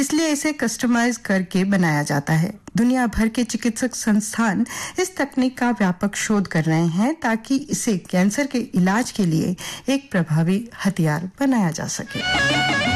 इसलिए इसे कस्टमाइज करके बनाया जाता है। दुनिया भर के चिकित्सक संस्थान इस तकनीक का व्यापक शोध कर रहे हैं ताकि इसे कैंसर के इलाज के लिए एक प्रभावी हथियार बनाया जा सके।